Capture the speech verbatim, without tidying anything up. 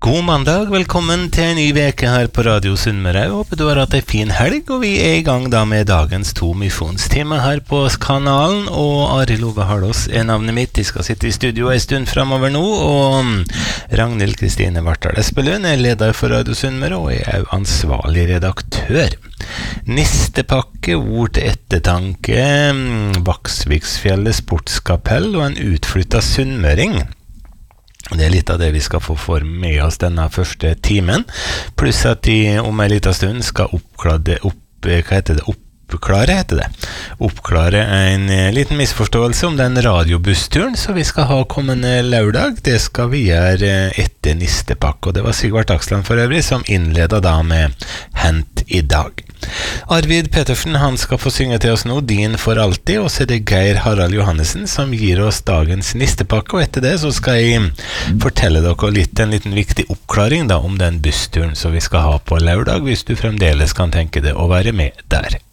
God mandag, velkommen til en ny veke her på Radio Sunnmøre. Jeg håper du har hatt en fin helg, og vi er i gang da med dagens to misjonstimer her på kanalen. Og Arild Ove Harlås er navnet mitt. Jeg skal sitte i studio en stund fremover nå, og Ragnhild Kristine Vartdal Espelund er leder for Radio Sunnmøre, og jeg er ansvarlig redaktør. Nistepakke, ord til ettertanke, Vaksviksfjellet sportskapell og en utflyttet sunnmøring. Det er litt av det vi skal få for med oss denne første timen, pluss at de om en liten stund skal oppklare, opp, hva heter det, oppklare, heter det, oppklare en liten misforståelse om den radiobussturen som vi skal ha kommende lørdag. Det skal vi gjøre etter Nistepakke, og det var Sigvart Aksland for øvrig som innledet da med Hent i dag. Arvid Petersen, han skal få synge til oss nå, Din for alltid, og så er det Geir Harald Johannessen som gir oss dagens Nistepakke, og etter det så skal jeg fortelle dere litt, en liten viktig oppklaring da om den bussturen som vi skal ha på lørdag, hvis du fremdeles kan tenke deg å være med der.